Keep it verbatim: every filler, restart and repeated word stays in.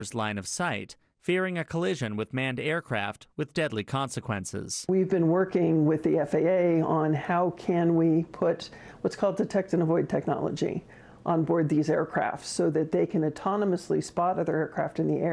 line of sight, fearing a collision with manned aircraft with deadly consequences. We've been working with the F A A on how can we put what's called detect and avoid technology on board these aircraft so that they can autonomously spot other aircraft in the air